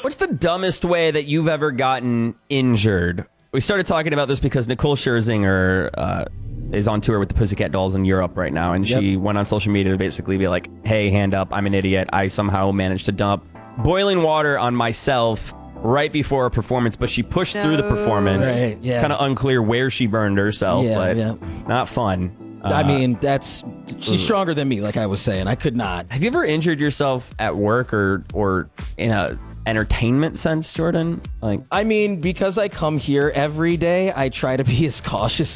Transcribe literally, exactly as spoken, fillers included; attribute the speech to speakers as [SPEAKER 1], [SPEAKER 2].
[SPEAKER 1] What's the dumbest way that you've ever gotten injured? We started talking about this because Nicole Scherzinger uh, is on tour with the Pussycat Dolls in Europe right now, and yep. she went on social media to basically be like, hey, hand up, I'm an idiot. I somehow managed to dump boiling water on myself right before a performance, but she pushed no. through the performance.
[SPEAKER 2] Right, yeah.
[SPEAKER 1] Kind of unclear where she burned herself,
[SPEAKER 2] yeah,
[SPEAKER 1] but
[SPEAKER 2] yeah.
[SPEAKER 1] not fun. Uh,
[SPEAKER 2] I mean, that's she's stronger than me, like I was saying. I could not.
[SPEAKER 1] Have you ever injured yourself at work or or in a entertainment sense, Jordan? Like,
[SPEAKER 2] I mean, because I come here every day, I try to be as cautious